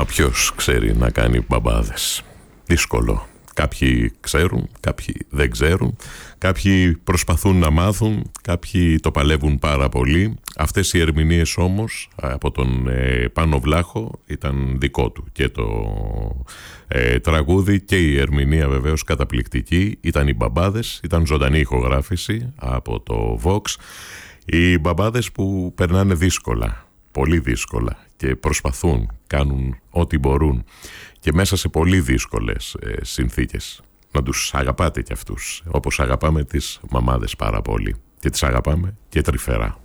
Μα ποιος ξέρει να κάνει μπαμπάδες? Δύσκολο. Κάποιοι ξέρουν, κάποιοι δεν ξέρουν, κάποιοι προσπαθούν να μάθουν, κάποιοι το παλεύουν πάρα πολύ. Αυτές οι ερμηνείες όμως από τον Πάνο Βλάχο ήταν δικό του και το τραγούδι και η ερμηνεία βεβαίως καταπληκτική. Ήταν οι μπαμπάδες, ήταν ζωντανή ηχογράφηση από το Vox. Οι μπαμπάδες που περνάνε δύσκολα, πολύ δύσκολα, και προσπαθούν, κάνουν ό,τι μπορούν και μέσα σε πολύ δύσκολες συνθήκες να τους αγαπάτε κι αυτούς, όπως αγαπάμε τις μαμάδες πάρα πολύ, και τις αγαπάμε και τρυφερά.